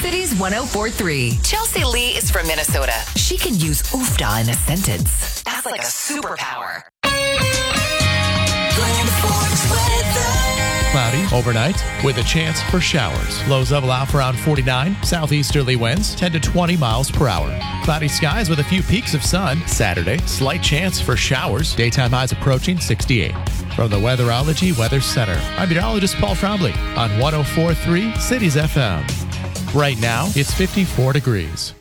Cities 104.3. Chelsea Lee is from Minnesota. She can use oofda in a sentence. That's like a superpower. Cloudy overnight with a chance for showers. Lows level out for around 49. Southeasterly winds 10 to 20 miles per hour. Cloudy skies with a few peaks of sun. Saturday, slight chance for showers. Daytime highs approaching 68. From the Weatherology Weather Center, I'm meteorologist Paul Trombley on 104.3 Cities FM. Right now, it's 54 degrees.